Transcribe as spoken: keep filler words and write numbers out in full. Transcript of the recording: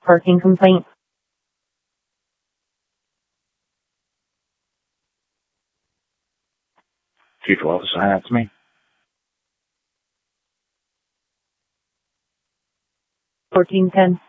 parking complaint. Chief Officer, that's me. fourteen ten.